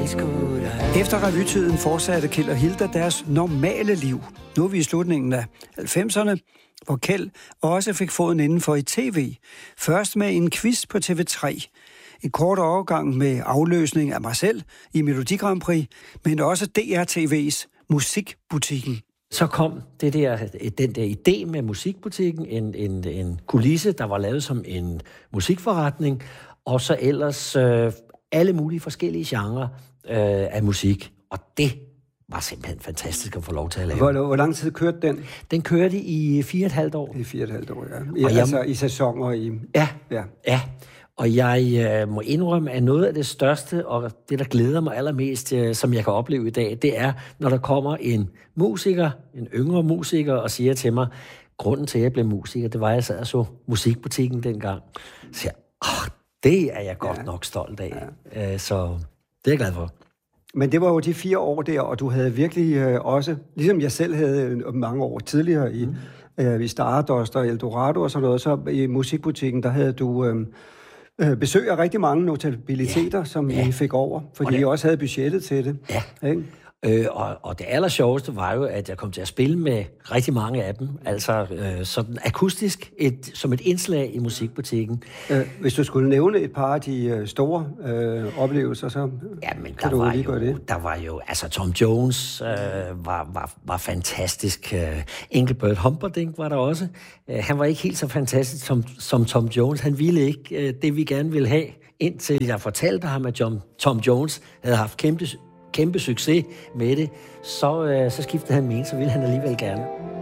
elsker dig. Efter revytiden fortsatte Kjeld og Hilda deres normale liv. Nu er vi i slutningen af 90'erne, hvor Kjeld også fik foden indenfor i tv. Først med en quiz på TV3. En kort overgang med afløsning af mig selv i Melodi Grand Prix, men også DR-TV's Musikbutikken. Så kom den der idé med musikbutikken, en kulisse, der var lavet som en musikforretning, og så ellers alle mulige forskellige genrer af musik. Og det var simpelthen fantastisk at få lov til at lave. Hvor lang tid kørte den? Den kørte i 4,5 år. I 4,5 år, ja. Altså i sæsoner i... Ja. Og jeg må indrømme, at noget af det største, og det, der glæder mig allermest, som jeg kan opleve i dag, det er, når der kommer en musiker, en yngre musiker, og siger til mig, grunden til, at jeg blev musiker, det var, at jeg sad og så musikbutikken dengang. Så jeg, det er jeg godt nok stolt af. Ja. Så det er jeg glad for. Men det var jo de 4 år der, og du havde virkelig også, ligesom jeg selv havde mange år tidligere i Stardust og Eldorado og sådan noget, så i musikbutikken, der havde du besøg af rigtig mange notabiliteter, som I fik over, fordi I også havde budgettet til det. Ja. Ikke? Og det allersjoveste var jo, at jeg kom til at spille med rigtig mange af dem, altså sådan akustisk, som et indslag i musikbutikken. Hvis du skulle nævne et par af de store oplevelser, så kan du lige gøre det. Der var jo, altså Tom Jones var fantastisk. Engelbert Humperdinck var der også. Han var ikke helt så fantastisk som Tom Jones. Han ville ikke det, vi gerne ville have, indtil jeg fortalte ham, at Tom Jones havde haft kæmpe succes med det, så skiftede han mening, så ville han alligevel gerne.